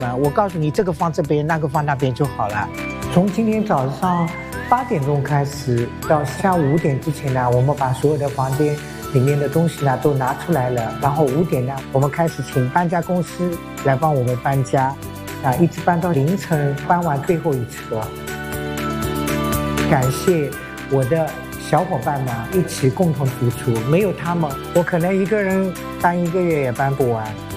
我告诉你，这个放这边，那个放那边就好了。从今天早上8点钟开始，到下午5点之前呢，我们把所有的房间里面的东西呢都拿出来了。然后5点呢，我们开始请搬家公司来帮我们搬家，一直搬到凌晨，搬完最后一车。感谢我的小伙伴们一起共同付出，没有他们，我可能一个人搬1个月也搬不完。